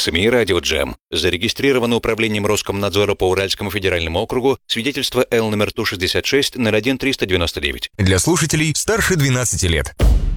СМИ «Радио Джем». Зарегистрировано управлением Роскомнадзора по Уральскому федеральному округу. Свидетельство Л номер Ту-66-01-399. Для слушателей старше 12 лет.